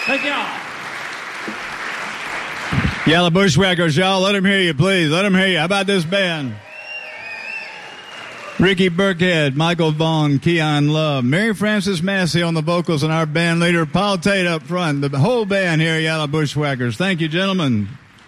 Thank y'all. Yellow Bushwhackers, y'all, let them hear you, please. Let them hear you. How about this band? Ricky Burkhead, Michael Vaughn, Keon Love, Mary Frances Massey on the vocals, and our band leader, Paul Tate, up front. The whole band here, Yellow Bushwhackers. Thank you, gentlemen.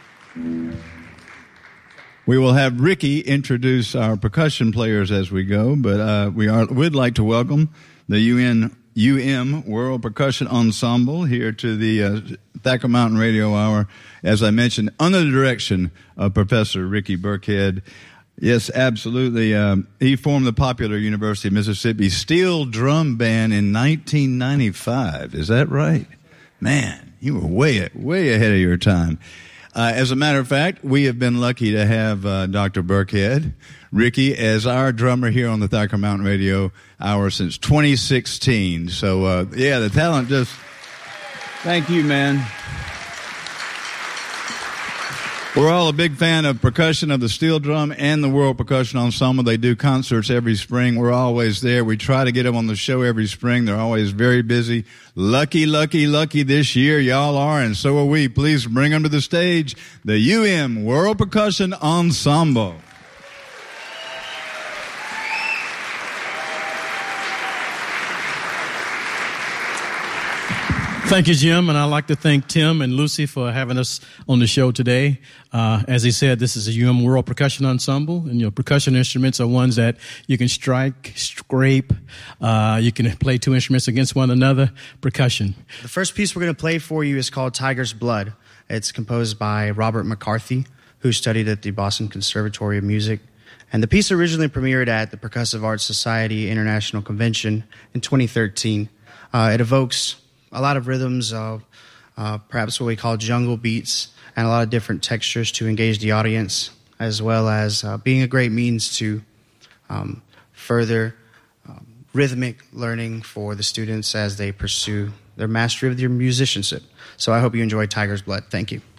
We will have Ricky introduce our percussion players as we go, but we'd like to welcome the UM World Percussion Ensemble here to the Thacker Mountain Radio Hour, as I mentioned, under the direction of Professor Ricky Burkhead. Yes, absolutely. He formed the popular University of Mississippi Steel Drum Band in 1995. Is that right? Man, you were way ahead of your time. As a matter of fact, we have been lucky to have Dr. Burkhead, Ricky, as our drummer here on the Thacker Mountain Radio Hour since 2016. So, the talent just... Thank you, man. We're all a big fan of percussion, of the steel drum and the World Percussion Ensemble. They do concerts every spring. We're always there. We try to get them on the show every spring. They're always very busy. Lucky this year, y'all are, and so are we. Please bring them to the stage, the World Percussion Ensemble. Thank you, Jim, and I'd like to thank Tim and Lucy for having us on the show today. As he said, this is a World Percussion Ensemble, and percussion instruments are ones that you can strike, scrape, you can play two instruments against one another, percussion. The first piece we're going to play for you is called Tiger's Blood. It's composed by Robert McCarthy, who studied at the Boston Conservatory of Music. And the piece originally premiered at the Percussive Arts Society International Convention in 2013. It evokes a lot of rhythms of perhaps what we call jungle beats and a lot of different textures to engage the audience, as well as being a great means to further rhythmic learning for the students as they pursue their mastery of their musicianship. So I hope you enjoy Tiger's Blood. Thank you.